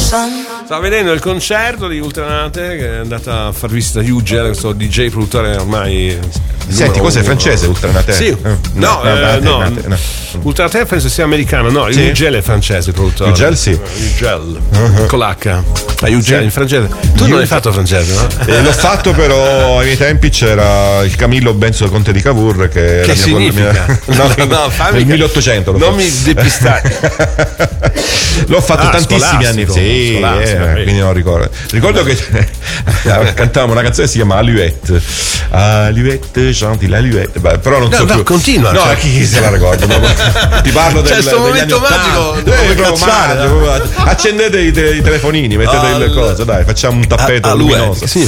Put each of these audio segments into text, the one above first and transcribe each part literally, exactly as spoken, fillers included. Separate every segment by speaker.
Speaker 1: Stavo vedendo il concerto di Ultranate che è andata a far visita a Hugh Gell, questo D J produttore ormai.
Speaker 2: Senti, cos'è francese Ultranate?
Speaker 1: Sì, no, no, no, eh, no, no. no. Ultranate penso sia americano, no, sì? Hugh Gell è francese il produttore.
Speaker 2: Hugh Gell sì.
Speaker 1: Hugh Gell, uh-huh. Con l'H. Ah, Hugh Gell in francese. Tu Hugh... non hai fatto francese, no?
Speaker 2: Eh, l'ho fatto, però ai miei tempi c'era il Camillo Benzo Conte di Cavour che,
Speaker 1: che significa?
Speaker 2: Mia... No,
Speaker 1: no, no,
Speaker 2: nel milleottocento lo
Speaker 1: non mi depistare.
Speaker 2: L'ho fatto
Speaker 1: ah,
Speaker 2: tantissimi anni fa, sì, eh, quindi non ricordo. Ricordo che cantavamo una canzone che si chiama Aluette. Aluette, chanti l'Aluette. Beh, però non
Speaker 1: no,
Speaker 2: so
Speaker 1: no,
Speaker 2: più.
Speaker 1: Continua.
Speaker 2: No,
Speaker 1: cioè...
Speaker 2: chi se la ricorda? Ti parlo del,
Speaker 1: cioè, sto
Speaker 2: degli
Speaker 1: momento magico.
Speaker 2: Eh, magico. Accendete i, te- i telefonini, mettete All... le cose, dai, facciamo un tappeto luminoso.
Speaker 1: Sì,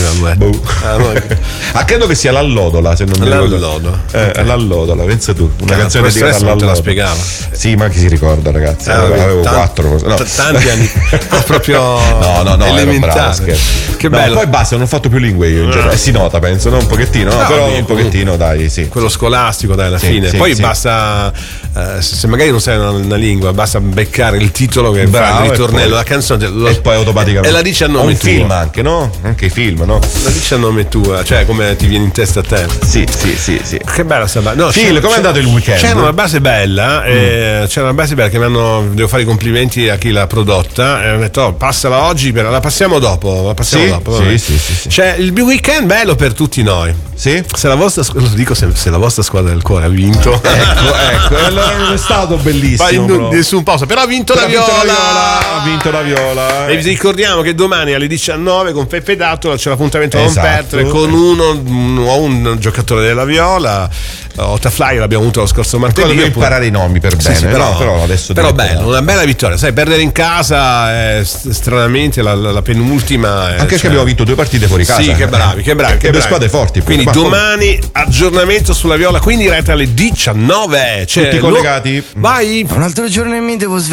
Speaker 2: ah, credo che sia l'allodola, se non mi ricordo.
Speaker 1: L'allodola.
Speaker 2: Eh, l'allodola, pensa tu. Una
Speaker 1: eh,
Speaker 2: canzone di
Speaker 1: non te la spiegava.
Speaker 2: Sì, ma chi si ricorda, ragazzi?
Speaker 1: Ah,
Speaker 2: avevo
Speaker 1: tant-
Speaker 2: quattro cose. No.
Speaker 1: T- tanti anni. proprio
Speaker 2: no, no, no,
Speaker 1: elementare.
Speaker 2: Che
Speaker 1: no,
Speaker 2: bello. Poi basta, non ho fatto più lingue io in genere. Eh, si nota, penso, no? Un pochettino, no, no, però un pochettino, dai, sì.
Speaker 1: Quello scolastico, dai, alla
Speaker 2: sì,
Speaker 1: fine.
Speaker 2: Sì,
Speaker 1: Poi
Speaker 2: sì.
Speaker 1: basta, eh, se magari non sai una, una lingua, basta beccare il titolo che
Speaker 2: bravo,
Speaker 1: fa il ritornello,
Speaker 2: poi,
Speaker 1: la canzone. Lo,
Speaker 2: e poi automaticamente.
Speaker 1: E la dice a nome
Speaker 2: un
Speaker 1: tuo.
Speaker 2: film anche, no? Anche i film, no?
Speaker 1: La dice a nome tua, cioè come ti viene in testa a te.
Speaker 2: Sì, sì, sì, sì.
Speaker 1: Che bella sta base. No,
Speaker 2: Phil, com'è andato il weekend?
Speaker 1: C'era una base bella, mm. eh, c'era una base bella che mi hanno. Devo fare i complimenti a chi l'ha prodotta. E ho detto, oh, passala oggi, per, la passiamo dopo. La passiamo
Speaker 2: sì,
Speaker 1: dopo.
Speaker 2: Sì, sì, sì, sì.
Speaker 1: Cioè, il weekend bello per tutti noi.
Speaker 2: Sì?
Speaker 1: Se la vostra lo dico se, se la vostra squadra del cuore ha vinto.
Speaker 2: ecco, ecco. Allora non è stato bellissimo.
Speaker 1: Ma in, nessun pausa, però ha vinto
Speaker 2: però
Speaker 1: la Viola.
Speaker 2: Ha vinto la Viola. Ha vinto la Viola.
Speaker 1: E vi ricordiamo che domani alle diciannove con Peppe D'Attola c'è l'appuntamento a
Speaker 2: esatto.
Speaker 1: non perdere con uno un, un giocatore della Viola. Otafly l'abbiamo avuto lo scorso martedì.
Speaker 2: Devo imparare i nomi per bene, sì, sì, però, però adesso
Speaker 1: però bello, una bella vittoria. Sai, perdere in casa è stranamente la, la, la penultima. È,
Speaker 2: anche
Speaker 1: cioè...
Speaker 2: che abbiamo vinto due partite fuori casa.
Speaker 1: Sì, che bravi, che bravi.
Speaker 2: Che,
Speaker 1: che
Speaker 2: due
Speaker 1: bravi.
Speaker 2: squadre forti.
Speaker 1: Quindi
Speaker 2: ma
Speaker 1: domani come... aggiornamento sulla Viola, quindi in diretta alle diciannove. Cioè,
Speaker 2: tutti collegati.
Speaker 1: Lo... Vai.
Speaker 3: Un altro giorno e mi devo svegliare.